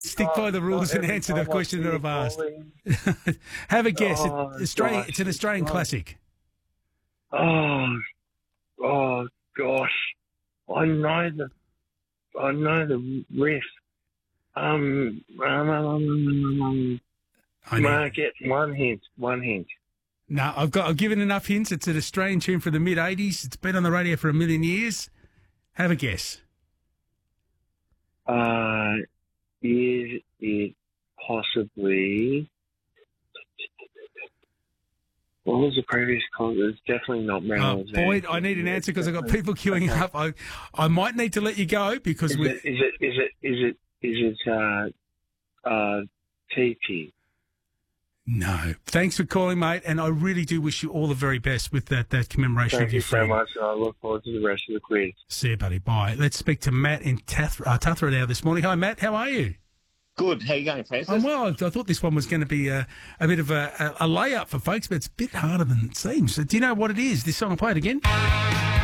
Stick by the rules and answer the question that I've asked. Have a guess. It's an Australian classic. Oh gosh, I know the riff. May I get one hint? No, I've given enough hints. It's an Australian tune from the mid-'80s. It's been on the radio for a million years. Have a guess. Is it possibly... What was the previous call? It's definitely not Marilyn. Boyd, I need an answer because I've got people queuing up. I might need to let you go because Is it TT? No. Thanks for calling, mate, and I really do wish you all the very best with that commemoration of your friend. Thank you so much, and I look forward to the rest of the quiz. See you, buddy. Bye. Let's speak to Matt in Tathra now this morning. Hi, Matt. How are you? Good. How you going, Francis? I'm well. I thought this one was going to be a bit of a layup for folks, but it's a bit harder than it seems. Do you know what it is? This song, I'll play it again.